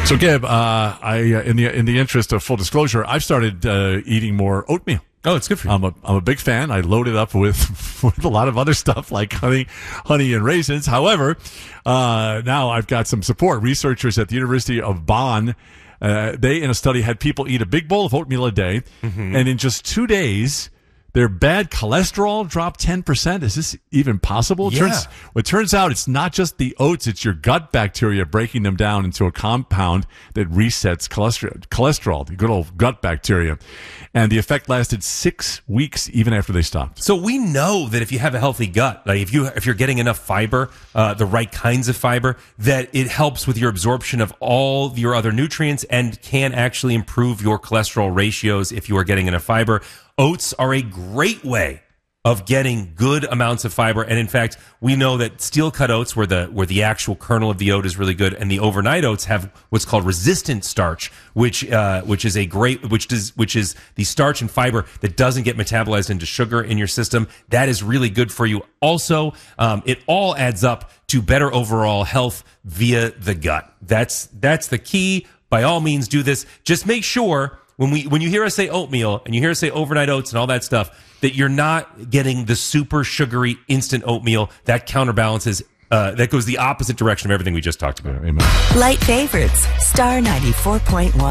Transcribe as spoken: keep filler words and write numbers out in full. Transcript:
So, Gab, uh, I uh, in the in the interest of full disclosure, I've started uh, eating more oatmeal. Oh, it's good for you. I'm a I'm a big fan. I load it up with with a lot of other stuff like honey, honey and raisins. However, uh, now I've got some support. Researchers at the University of Bonn, uh, they in a study had people eat a big bowl of oatmeal a day, mm-hmm. and in just two days, their bad cholesterol dropped ten percent. Is this even possible? It yeah. turns, well, it turns out it's not just the oats, it's your gut bacteria breaking them down into a compound that resets cholesterol, cholesterol, the good old gut bacteria. And the effect lasted six weeks even after they stopped. So we know that if you have a healthy gut, like if you if you're getting enough fiber, uh, the right kinds of fiber, that it helps with your absorption of all your other nutrients and can actually improve your cholesterol ratios if you are getting enough fiber. Oats are a great way of getting good amounts of fiber, and in fact, we know that steel-cut oats, where the where the actual kernel of the oat is really good, and the overnight oats have what's called resistant starch, which uh, which is a great which does which is the starch and fiber that doesn't get metabolized into sugar in your system. That is really good for you. Also, um, it all adds up to better overall health via the gut. That's that's the key. By all means, do this. Just make sure. When we when you hear us say oatmeal and you hear us say overnight oats and all that stuff, that you're not getting the super sugary instant oatmeal that counterbalances, uh, that goes the opposite direction of everything we just talked about. Yeah, amen. Light favorites, Star ninety-four point one.